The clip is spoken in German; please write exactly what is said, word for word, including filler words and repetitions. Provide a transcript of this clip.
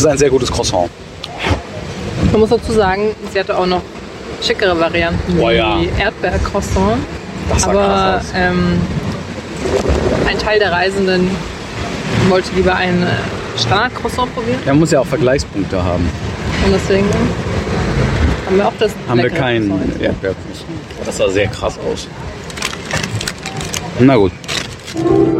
ist ein sehr gutes Croissant. Man muss dazu sagen, sie hatte auch noch schickere Varianten Oh, ja. wie Erdbeer-Croissant. Das sah Aber krass aus. ähm, ein Teil der Reisenden wollte lieber ein äh, Standard-Croissant probieren. Er muss ja auch Vergleichspunkte haben. Und deswegen haben wir auch das Haben wir leckere keinen Croissant. Erdbeerkuchen. Das sah sehr krass aus. Na gut.